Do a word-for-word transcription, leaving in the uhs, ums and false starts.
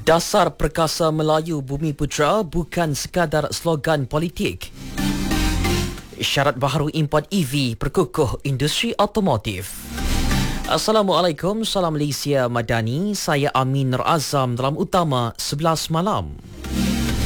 Dasar Perkasa Melayu Bumi Putra bukan sekadar slogan politik. Syarat baharu import E V perkukuh industri otomotif. Assalamualaikum, salam Malaysia Madani. Saya Amin Nur Azam dalam Utama sebelas Malam.